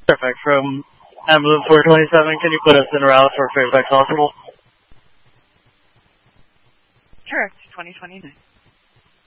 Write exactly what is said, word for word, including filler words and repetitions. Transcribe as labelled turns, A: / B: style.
A: Perfect. From Ambulance four twenty-seven, can you put us in route for Fairfax Hospital?
B: Correct, twenty twenty-nine.